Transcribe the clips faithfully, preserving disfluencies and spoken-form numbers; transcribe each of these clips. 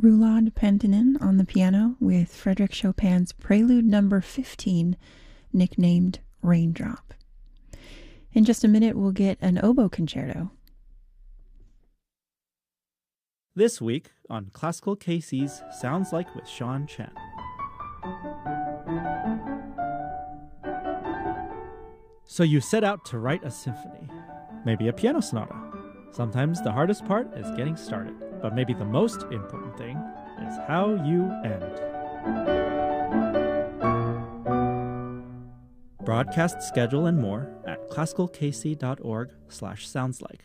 Roulade Pentinen on the piano with Frédéric Chopin's Prelude number fifteen, nicknamed Raindrop. In just a minute, we'll get an oboe concerto. This week on Classical K C's Sounds Like with Sean Chen. So you set out to write a symphony, maybe a piano sonata. Sometimes the hardest part is getting started, but maybe the most important thing is how you end. Broadcast schedule and more at classicalkc.org slash soundslike.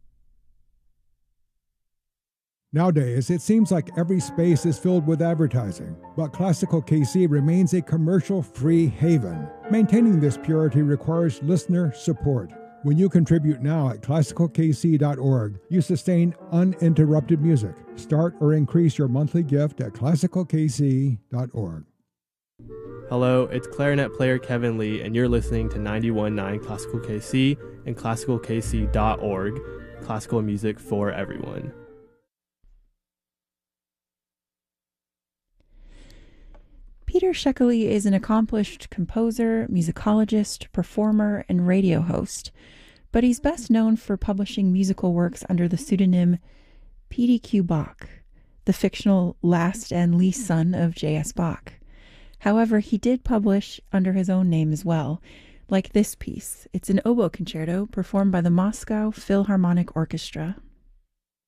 Nowadays, it seems like every space is filled with advertising, but Classical K C remains a commercial-free haven. Maintaining this purity requires listener support. When you contribute now at classical k c dot org, you sustain uninterrupted music. Start or increase your monthly gift at classical k c dot org. Hello, it's clarinet player Kevin Lee, and you're listening to ninety-one point nine Classical K C and classical k c dot org, classical music for everyone. Peter Szekely is an accomplished composer, musicologist, performer, and radio host, but he's best known for publishing musical works under the pseudonym P D Q Bach, the fictional last and least son of J S Bach. However, he did publish under his own name as well, like this piece. It's an oboe concerto performed by the Moscow Philharmonic Orchestra.